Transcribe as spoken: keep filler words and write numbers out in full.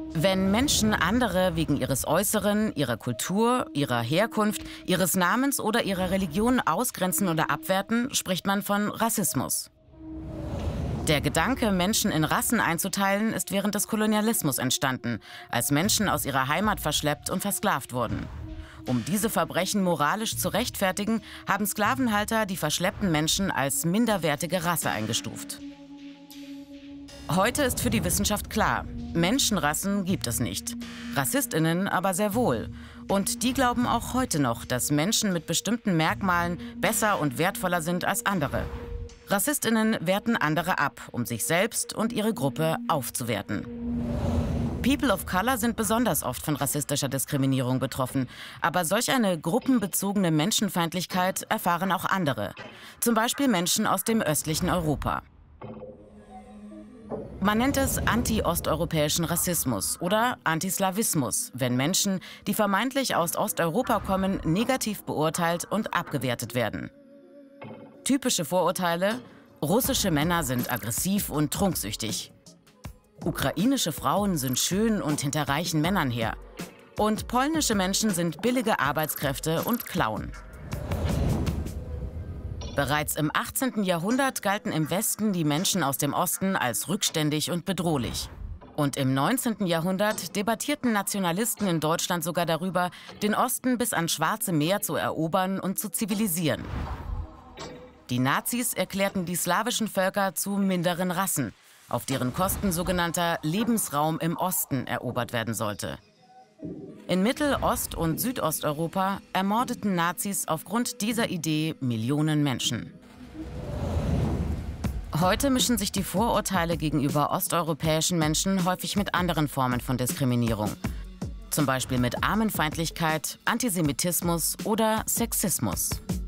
Wenn Menschen andere wegen ihres Äußeren, ihrer Kultur, ihrer Herkunft, ihres Namens oder ihrer Religion ausgrenzen oder abwerten, spricht man von Rassismus. Der Gedanke, Menschen in Rassen einzuteilen, ist während des Kolonialismus entstanden, als Menschen aus ihrer Heimat verschleppt und versklavt wurden. Um diese Verbrechen moralisch zu rechtfertigen, haben Sklavenhalter die verschleppten Menschen als minderwertige Rasse eingestuft. Heute ist für die Wissenschaft klar, Menschenrassen gibt es nicht. RassistInnen aber sehr wohl. Und die glauben auch heute noch, dass Menschen mit bestimmten Merkmalen besser und wertvoller sind als andere. RassistInnen werten andere ab, um sich selbst und ihre Gruppe aufzuwerten. People of Color sind besonders oft von rassistischer Diskriminierung betroffen. Aber solch eine gruppenbezogene Menschenfeindlichkeit erfahren auch andere. Zum Beispiel Menschen aus dem östlichen Europa. Man nennt es anti-osteuropäischen Rassismus oder Antislawismus, wenn Menschen, die vermeintlich aus Osteuropa kommen, negativ beurteilt und abgewertet werden. Typische Vorurteile: russische Männer sind aggressiv und trunksüchtig. Ukrainische Frauen sind schön und hinter reichen Männern her. Und polnische Menschen sind billige Arbeitskräfte und klauen. Bereits im achtzehnten Jahrhundert galten im Westen die Menschen aus dem Osten als rückständig und bedrohlich. Und im neunzehnten Jahrhundert debattierten Nationalisten in Deutschland sogar darüber, den Osten bis ans Schwarze Meer zu erobern und zu zivilisieren. Die Nazis erklärten die slawischen Völker zu minderen Rassen, auf deren Kosten sogenannter Lebensraum im Osten erobert werden sollte. In Mittel-, Ost- und Südosteuropa ermordeten Nazis aufgrund dieser Idee Millionen Menschen. Heute mischen sich die Vorurteile gegenüber osteuropäischen Menschen häufig mit anderen Formen von Diskriminierung. Zum Beispiel mit Armenfeindlichkeit, Antisemitismus oder Sexismus.